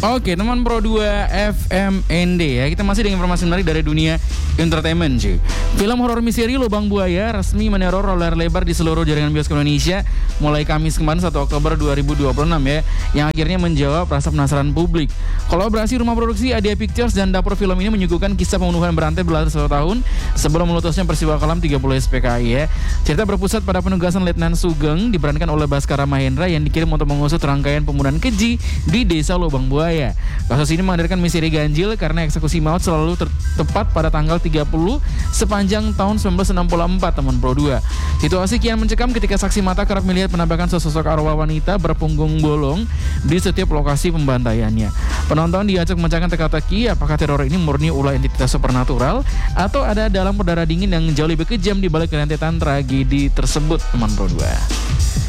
Oke, teman Pro 2 FMND ya. Kita masih dengan informasi menarik dari dunia entertainment, cuy. Film horor misteri Lubang Buaya resmi meneror layar lebar di seluruh jaringan bioskop Indonesia mulai Kamis kemarin 1 Oktober 2026 ya, yang akhirnya menjawab rasa penasaran publik. Kolaborasi rumah produksi Adia Pictures dan dapur film ini menyuguhkan kisah pembunuhan berantai berlatar 1 tahun sebelum meletusnya peristiwa kelam 30 SPKI ya. Cerita berpusat pada penugasan Letnan Sugeng diperankan oleh Baskara Mahendra yang dikirim untuk mengusut rangkaian pembunuhan keji di desa Lubang Buaya. Kasus ini menghadirkan misteri ganjil karena eksekusi maut selalu tepat pada tanggal 30 sepanjang tahun 1964, teman Pro 2. Situasi kian mencekam ketika saksi mata kerap melihat penampakan sesosok arwah wanita berpunggung bolong di setiap lokasi pembantaiannya. Penonton diajak memecahkan teka-teki apakah teror ini murni ulah entitas supernatural atau ada dalam udara dingin yang jauh lebih kejam di balik rentetan tragedi tersebut, teman Pro 2.